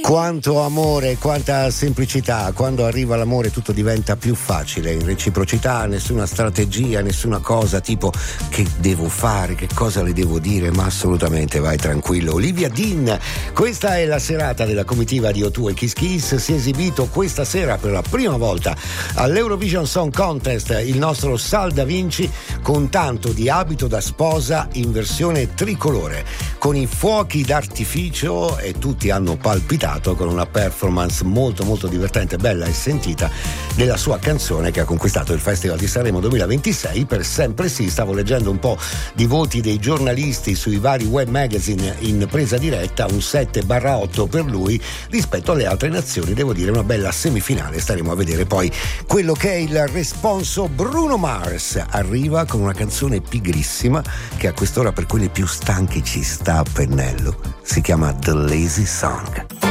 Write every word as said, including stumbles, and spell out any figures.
Quanto amore, quanta semplicità. Quando arriva l'amore tutto diventa più facile, in reciprocità, nessuna strategia, nessuna cosa tipo che devo fare, che cosa le devo dire, ma assolutamente vai tranquillo. Olivia Dean, questa è la serata della comitiva di O due e Kiss Kiss. Si è esibito questa sera per la prima volta all'Eurovision Song Contest il nostro Sal Da Vinci con tanto di abito da sposa in versione tricolore, con i fuochi d'artificio, e tutti hanno palpitato con una performance molto molto divertente, bella e sentita della sua canzone che ha conquistato il Festival di Sanremo duemilaventisei. Per Sempre Sì, stavo leggendo un po' di voti dei giornalisti sui vari web magazine in presa diretta, un sette barra otto per lui rispetto alle altre nazioni. Devo dire una bella semifinale, staremo a vedere poi quello che è il responso. Bruno Mars arriva con una canzone pigrissima che a quest'ora per quelli più stanchi ci sta a pennello, si chiama The Lazy Song.